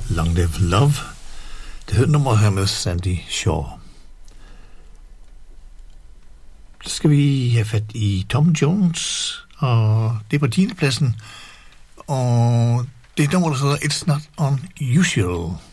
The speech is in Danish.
Long Live Love. Det hed nummer her med Sandy Shaw. Så skal vi have fat i Tom Jones, og det er på 10. pladsen, og det er nummer, der hedder It's Not Unusual.